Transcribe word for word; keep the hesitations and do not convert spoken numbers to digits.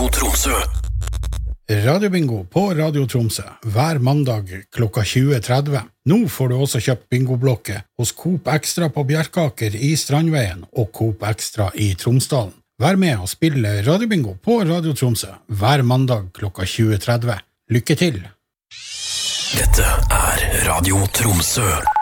Tromsø. Radiobingo på Radio Tromsø hver mandag klokka tjue tretti. Nå får du også kjøpt bingoblokke hos Coop Extra på Bjerkaker i Strandveien og Coop Extra i Tromsdalen. Vær med og spille Radiobingo på Radio Tromsø hver mandag klokka tjue tretti. Lykke til! Dette er Radio Tromsø.